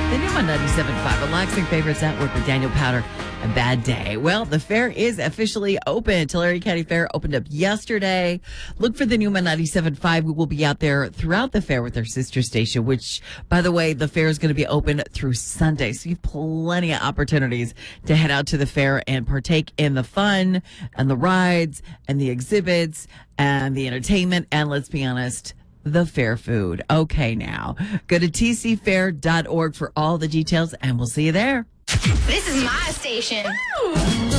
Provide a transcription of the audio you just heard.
The new one, 97.5, relaxing favorites network with Daniel Powder and Bad Day. Well, the fair is officially open. Tulare County Fair opened up yesterday. Look for the new one, 97.5. We will be out there throughout the fair with our sister station, which, by the way, the fair is going to be open through Sunday. So you have plenty of opportunities to head out to the fair and partake in the fun and the rides and the exhibits and the entertainment. And let's be honest, the fair food. Okay, now go to tcfair.org for all the details, and we'll see you there. This is my station.